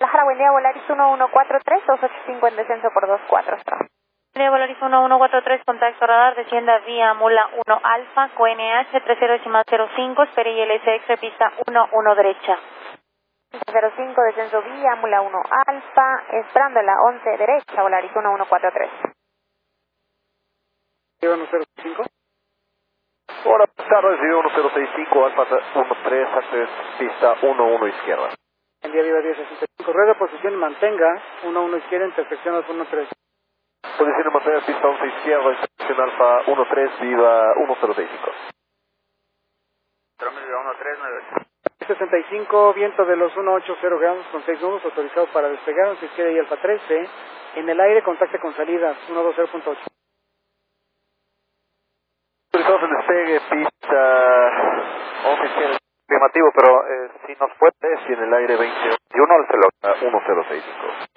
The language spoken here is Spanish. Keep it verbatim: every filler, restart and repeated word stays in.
Sahara, buen día, Volaris uno uno cuatro tres, dos ocho cinco en descenso por dos cuatro. Buen día, Volaris uno uno cuatro tres, contacto radar, descienda vía Mula uno Alfa, C O N H tres cero decimal cero cinco, espere I L S X, pista uno uno derecha. cero cinco, descenso vía Mula uno Alfa, esperando la once derecha, Volaris uno uno cuatro tres. uno cero cinco. Hola, Sahara, recibido uno cero seis cinco, Alfa uno tres, access pista uno uno izquierda. En día viva diez sesenta y cinco, rueda posición y mantenga, uno uno izquierda, intersección Alfa uno tres. Posición de mantener pista once izquierda, intersección Alfa uno tres, viva uno cero seis cinco. Tromel uno tres nueve ocho. sesenta y cinco, viento de los ciento ochenta grados con seis nudos, autorizado para despegar, once izquierda y Alfa trece. En el aire, contacte con salidas ciento veinte punto ocho. Autorizado el despegue, pista once izquierda. Afirmativo, pero eh, si nos puede, si en el aire veinte y uno, al celular uno cero seis cinco.